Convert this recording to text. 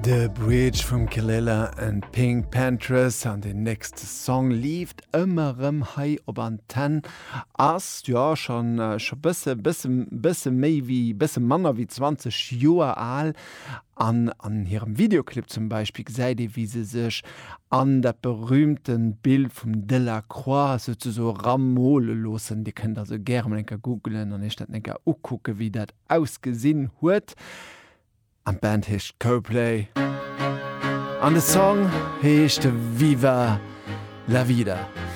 The Bridge vum Kelela and Pink Panthers an den nächste Song lieft ëmmerem Hai op Antenn ass ja schon bisse méi wie bisse Manner wie 20 Joer all an ihrem Videoclip zum Beispiel seide wie se sech an der berühmten Bild vum Delacroix so Ramole losen, die könnt also gerne enker googlen an ich dat enker ukucke wie dat ausgesinn huet. Am Band hecht Coldplay. An de Song hechte Viva la Vida.